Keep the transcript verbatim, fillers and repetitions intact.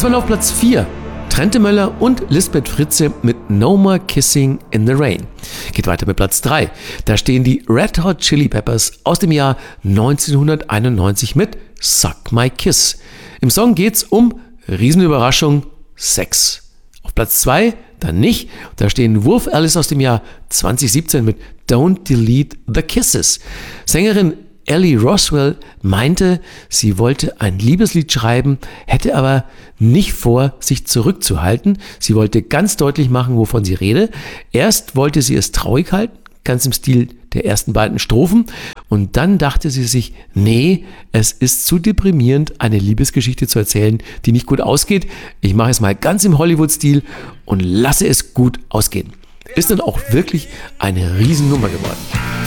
Das waren auf Platz vier. Trente Möller und Lisbeth Fritze mit No More Kissing in the Rain. Geht weiter mit Platz drei. Da stehen die Red Hot Chili Peppers aus dem Jahr neunzehnhunderteinundneunzig mit Suck My Kiss. Im Song geht's um Riesenüberraschung, Sex. Auf Platz zwei dann nicht. Da stehen Wolf Alice aus dem Jahr zwanzig siebzehn mit Don't Delete the Kisses. Sängerin Ellie Roswell meinte, sie wollte ein Liebeslied schreiben, hätte aber nicht vor, sich zurückzuhalten. Sie wollte ganz deutlich machen, wovon sie rede. Erst wollte sie es traurig halten, ganz im Stil der ersten beiden Strophen. Und dann dachte sie sich, nee, es ist zu deprimierend, eine Liebesgeschichte zu erzählen, die nicht gut ausgeht. Ich mache es mal ganz im Hollywood-Stil und lasse es gut ausgehen. Ist dann auch wirklich eine Riesennummer geworden.